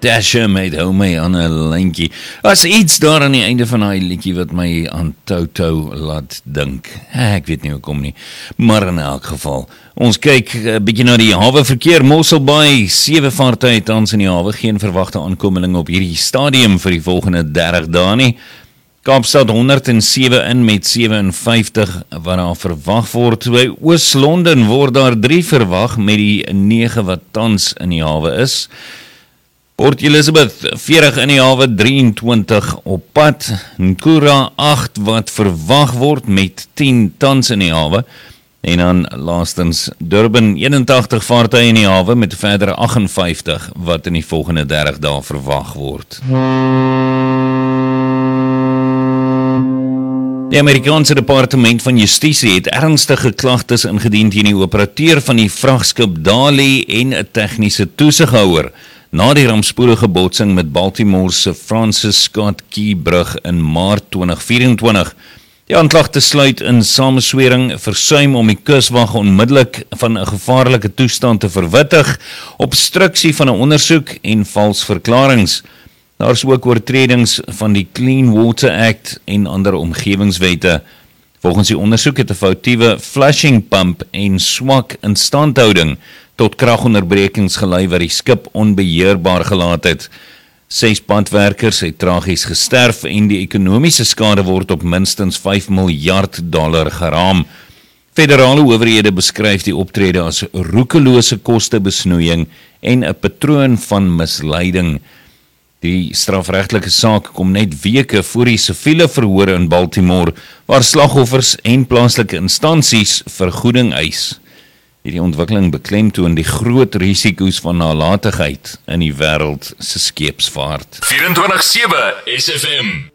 Tasha met hou my aan 'n lyntjie. As iets daar aan die einde van daai liedjie wat my aan Toto laat dink. Ek weet nie hoekom nie, maar in elk geval. Ons kyk 'n bietjie na die haweverkeer. Mosselbaai, 7 vaartuie tans in die hawe, geen verwagte aankomeling op hierdie stadium vir die volgende 30 dae nie. Kaapstad 107 in met 57 wat daar verwag word. By Oos-London word daar 3 verwag met die 9 wat tans in die hawe is. Port Elizabeth 40 in die hawe, 23 op pad. Nkura 8 wat verwag word met 10 tans in die hawe. En dan laastens Durban 81 vaartuie in die hawe met verdere 58 wat in die volgende 30 dae verwag word. Die Amerikaanse Departement van Justisie het ernstige klagtes ingedien teen die operateur van die vragskip Dali en 'n tegniese toesighouer na die rampspoedige botsing met Baltimore se Francis Scott Key brug in Maart 2024. Die aanklagte sluit in sameswering, versuim om die kuswag onmiddellik van 'n gevaarlike toestand te verwittig, obstruksie van 'n ondersoek en vals verklaringe. Daar is ook oortredings van die Clean Water Act en ander omgewingswette. Volgens die ondersoek het 'n foutiewe flushing pump en swak instandhouding tot kragonderbrekings gelei wat die skip onbeheerbaar gelaat het. 6 padwerkers het tragies gesterf en die ekonomiese skade word op minstens $5 miljard geraam. Federale owerhede beskryf die optrede as roekelose kostebesnoeiing en 'n patroon van misleiding. Die strafregtelike saak kom net weke voor die siviele verhore in Baltimore, waar slagoffers en plaaslike instansies vergoeding eis. Hierdie ontwikkeling beklemtoon die groot risiko's van nalatigheid in die wêreld se skeepsvaart. 24/7 SFM